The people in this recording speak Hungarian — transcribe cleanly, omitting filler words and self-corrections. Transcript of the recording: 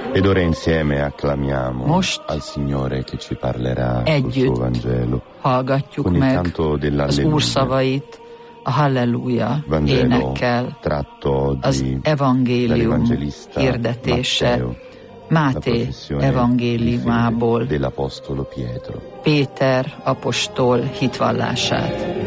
Ed ora insieme acclamiamo Most al Signore che ci parlerà col suo Vangelo. Hallgatjuk con il meg canto az dell'Alleluia. Úr szavait a Halleluja Vangelo énekkel, tratto az oggi evangélium dall'Evangelista hirdetése Matteo, la Máté professione di evangéliumából, fede dell'Apostolo Pietro. Péter apostol hitvallását.